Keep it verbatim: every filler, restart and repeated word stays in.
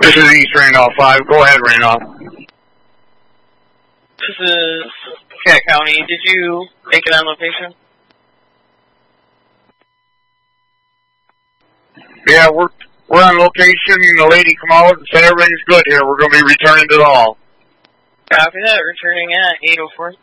This is East Randolph five. Go ahead, Randolph. This is Cat County. Did you make it on location? Yeah, we're we're on location. The lady come out and said everything's good here. We're going to be returning to the hall. Copy that. Returning at eight oh four.